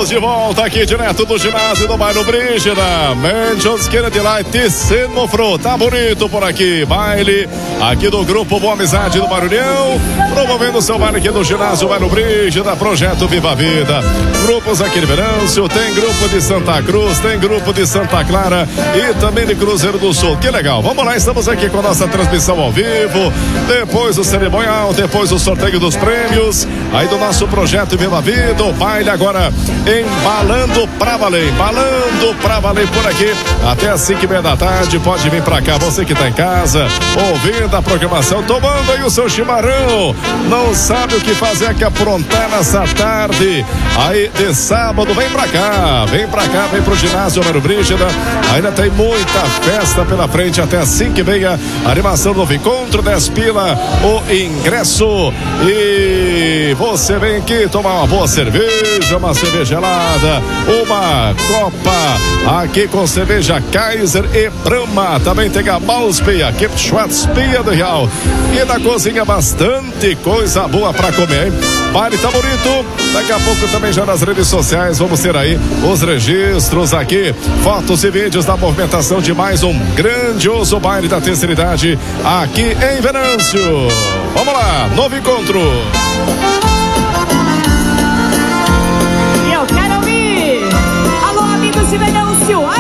Estamos de volta aqui direto do ginásio do bairro Brígida. Mansions Kennedy Light Semofro. Tá bonito por aqui. Baile aqui do grupo Boa Amizade do Barulhão. Promovendo o seu baile aqui no ginásio bairro Brígida. Projeto Viva a Vida. Grupos aqui de Venâncio. Tem grupo de Santa Cruz. Tem grupo de Santa Clara. E também de Cruzeiro do Sul. Que legal. Vamos lá. Estamos aqui com a nossa transmissão ao vivo. Depois o cerimonial. Depois o sorteio dos prêmios. Aí do nosso projeto Viva a Vida. O baile agora embalando pra valer, embalando pra valer por aqui até as 5:30 da tarde. Pode vir pra cá, você que tá em casa ouvindo a programação, tomando aí o seu chimarrão, não sabe o que fazer, que aprontar nessa tarde aí de sábado. Vem pra cá, vem pro ginásio Mário Brígida. Ainda tem muita festa pela frente até as 5:30. Animação do novo encontro, 10 pila o ingresso. E você vem aqui tomar uma boa cerveja, uma cerveja gelada, uma copa aqui com cerveja Kaiser e Brahma. Também tem a Malspia, aqui Schwarzpia do Real. E na cozinha bastante coisa boa pra comer, hein? Baile tá bonito. Daqui a pouco também já nas redes sociais vamos ter aí os registros aqui, fotos e vídeos da movimentação de mais um grandioso baile da terceira idade aqui em Venâncio. Vamos lá, novo encontro. Eu quero ouvir. Alô, amigos de Venâncio.